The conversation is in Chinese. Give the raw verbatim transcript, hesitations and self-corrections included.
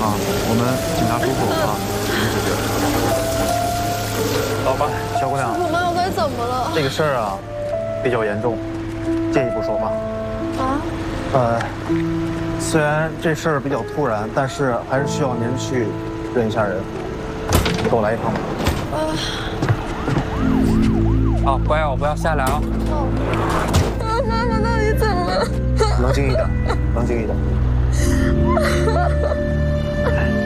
啊，我们警察叔叔啊，怎么解决？老板，小姑娘， 我妈我该怎么了？ 这个事儿啊，比较严重，建议不说吗？ 啊？ 呃，虽然这事儿比较突然，但是还是需要您去认一下人。跟我来一趟吧。 啊，乖哦，不要下来哦。 哦。啊，妈妈到底怎么了？ 冷静一点，冷静一点。